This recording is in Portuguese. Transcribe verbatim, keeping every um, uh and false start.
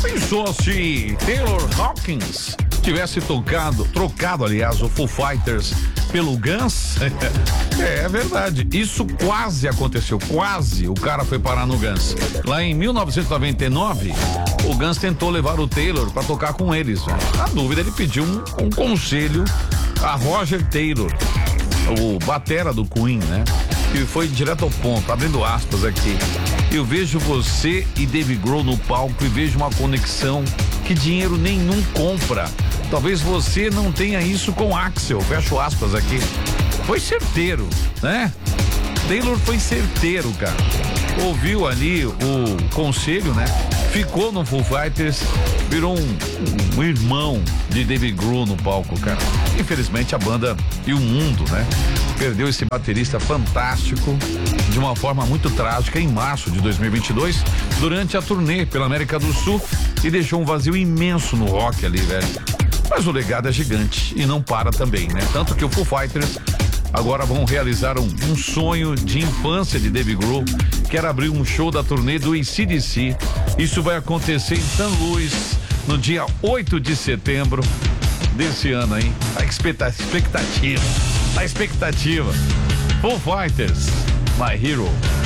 Pensou se Taylor Hawkins tivesse tocado, trocado, aliás, o Foo Fighters pelo Guns? É, é verdade, isso quase aconteceu, quase o cara foi parar no Guns. Lá em mil novecentos e noventa e nove, o Guns tentou levar o Taylor para tocar com eles, né? Na dúvida, ele pediu um, um conselho a Roger Taylor, o batera do Queen, né? E foi direto ao ponto, abrindo aspas aqui. Eu vejo você e Dave Grohl no palco e vejo uma conexão que dinheiro nenhum compra. Talvez você não tenha isso com Axl, fecho aspas aqui. Foi certeiro, né? Taylor foi certeiro, cara. Ouviu ali o conselho, né? Ficou no Foo Fighters, virou um, um irmão de Dave Grohl no palco, cara. Infelizmente a banda e o mundo, né? Perdeu esse baterista fantástico de uma forma muito trágica em março de dois mil e vinte e dois, durante a turnê pela América do Sul, e deixou um vazio imenso no rock ali, velho. Mas o legado é gigante e não para também, né? Tanto que o Foo Fighters agora vão realizar um, um sonho de infância de Dave Grohl, que era abrir um show da turnê do A C D C. Isso vai acontecer em Saint Louis no dia oito de setembro desse ano, hein? A expectativa, a expectativa. Foo Fighters, My Hero.